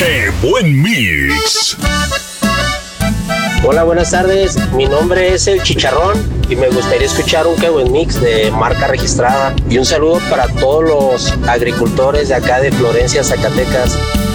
¡Qué buen mix! Hola, buenas tardes. Mi nombre es El Chicharrón y me gustaría escuchar un Qué Buen Mix de marca registrada. Y un saludo para todos los agricultores de acá de Florencia, Zacatecas.